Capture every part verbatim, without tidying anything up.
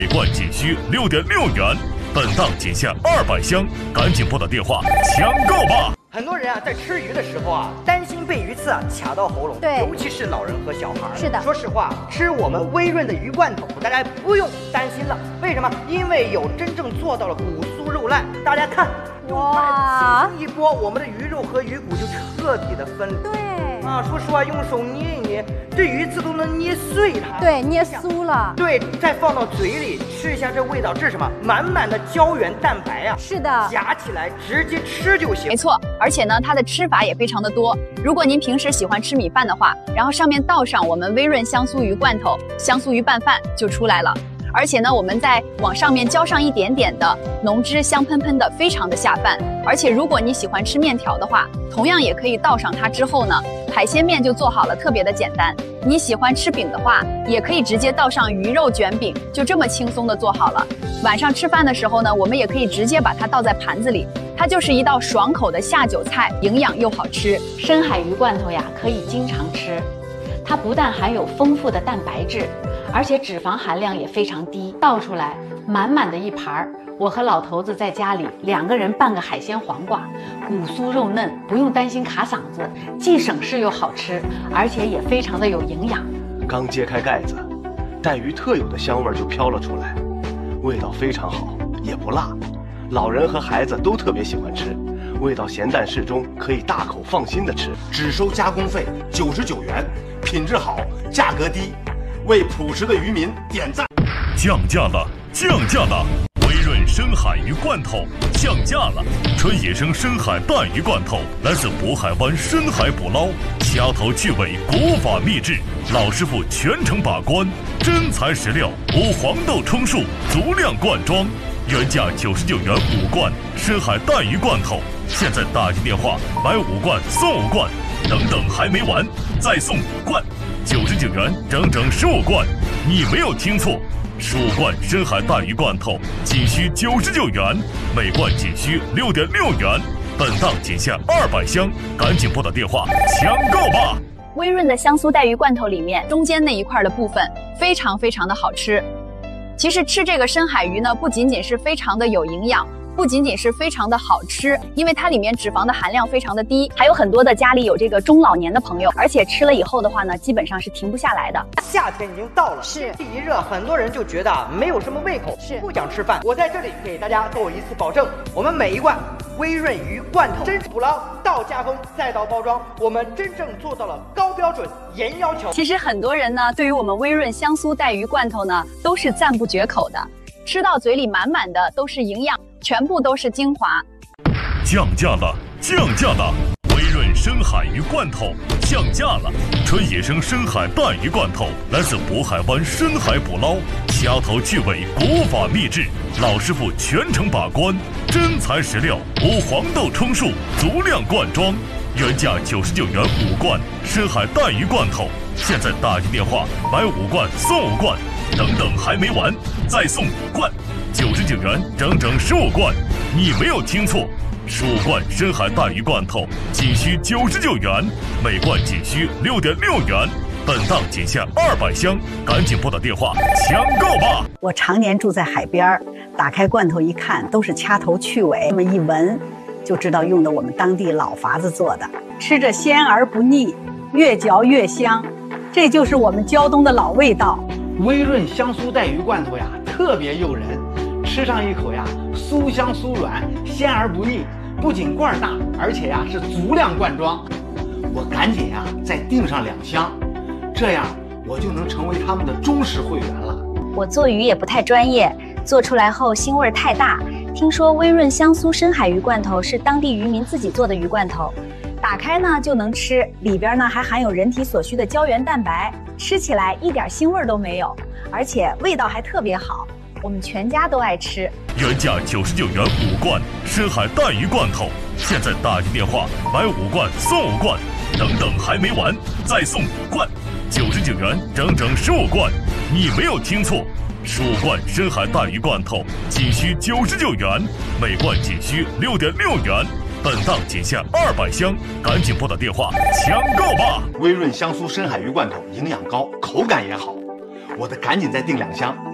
每罐仅需六点六元，本档仅限二百箱，赶紧拨打电话抢购吧！ 很多人啊，在吃鱼的时候啊，担心被鱼刺啊卡到喉咙， 对， 尤其是老人和小孩。 是的， 说实话，吃我们微润的鱼罐头，大家不用担心了。为什么？因为有真正做到了骨酥肉烂。大家看， 哇， 轻轻一拨，我们的鱼肉和鱼骨就彻底的分离。 对。 啊，说实话，用手捏一捏，这鱼刺都能捏碎它。 对，捏酥了。 对，再放到嘴里吃一下，这味道，这是什么？满满的胶原蛋白啊！ 是的， 夹起来直接吃就行。 没错，而且呢，它的吃法也非常的多。如果您平时喜欢吃米饭的话，然后上面倒上我们微润香酥鱼罐头、香酥鱼拌饭就出来了。而且呢，我们再往上面浇上一点点的浓汁，香喷喷的，非常的下饭。而且如果你喜欢吃面条的话，同样也可以倒上它之后呢，海鲜面就做好了，特别的简单。你喜欢吃饼的话，也可以直接倒上鱼肉卷饼，就这么轻松的做好了。晚上吃饭的时候呢，我们也可以直接把它倒在盘子里，它就是一道爽口的下酒菜，营养又好吃。 深海鱼罐头呀，可以经常吃，它不但含有丰富的蛋白质，而且脂肪含量也非常低，倒出来满满的一盘儿。我和老头子在家里两个人拌个海鲜黄瓜，骨酥肉嫩，不用担心卡嗓子，既省事又好吃，而且也非常的有营养。 刚揭开盖子，带鱼特有的香味就飘了出来，味道非常好，也不辣，老人和孩子都特别喜欢吃，味道咸淡适中，可以大口放心的吃。 只收加工费九十九元，品质好，价格低，为朴实的渔民点赞。 降价了，降价了！微润深海鱼罐头降价了，纯野生深海淡鱼罐头来自渤海湾深海捕捞，掐头去尾，国法秘制，老师傅全程把关，真材实料，无黄豆充数，足量灌装，原价九十九元五罐深海淡鱼罐头，现在打进电话买五罐送五罐，等等还没完，再送五罐，九十九元整整十五罐，你没有听错。十五罐深海淡鱼罐头仅需九十九元，每罐仅需六点六元，本档仅限二百箱，赶紧拨打电话抢购吧！ 微润的香酥带鱼罐头里面中间那一块的部分非常非常的好吃。其实吃这个深海鱼呢，不仅仅是非常的有营养，不仅仅是非常的好吃，因为它里面脂肪的含量非常的低，还有很多的家里有这个中老年的朋友，而且吃了以后的话呢，基本上是停不下来的。 夏天已经到了， 是天气一热，很多人就觉得没有什么胃口， 是不想吃饭。我在这里给大家做一次保证，我们每一罐微润鱼罐头真捕捞到加工再到包装，我们真正做到了高标准、严要求。 其实很多人呢，对于我们微润香酥带鱼罐头呢，都是赞不绝口的，吃到嘴里满满的都是营养，全部都是精华。 降价了，降价了！微润深海鱼罐头降价了，纯野生深海淡鱼罐头来自渤海湾深海捕捞，掐头去尾，国法秘制，老师傅全程把关，真材实料，无黄豆充数，足量灌装，原价九十九元五罐深海淡鱼罐头，现在打进电话买五罐送五罐，等等还没完，再送五罐，九十九元整整十五罐，你没有听错。十五罐深海淡鱼罐头仅需九十九元，每罐仅需六点六元，本档仅限二百箱，赶紧拨打电话抢购吧！ 我常年住在海边，打开罐头一看，都是掐头去尾，这么一闻就知道用的我们当地老法子做的，吃着鲜而不腻，越嚼越香，这就是我们胶东的老味道。 微润香酥带鱼罐头呀，特别诱人，吃上一口呀，酥香酥软，鲜而不腻。不仅罐大，而且呀是足量灌装。我赶紧呀再订上两箱，这样我就能成为他们的忠实会员了。 我做鱼也不太专业，做出来后腥味太大。听说微润香酥深海鱼罐头是当地渔民自己做的鱼罐头，打开呢就能吃，里边呢还含有人体所需的胶原蛋白，吃起来一点腥味都没有，而且味道还特别好，我们全家都爱吃。 原价九十九元五罐深海淡鱼罐头，现在打进电话买五罐送五罐，等等还没完，再送五罐，九十九元整整十五罐，你没有听错。十五罐深海淡鱼罐头仅需九十九元，每罐仅需六点六元，本档仅限二百箱，赶紧拨打电话抢购吧！ 微润香酥深海鱼罐头营养高，口感也好，我得赶紧再订两箱。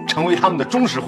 成为他们的忠实会员。